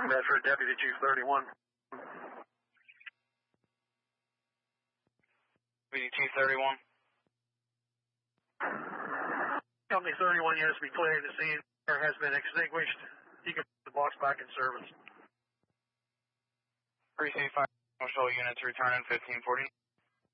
Medford, Deputy Chief 31. Deputy Chief 31. Company 31, yes, be clearing the scene. Fire has been extinguished. You can put the box back in service. Precinct 5 Patrol units returning 1540.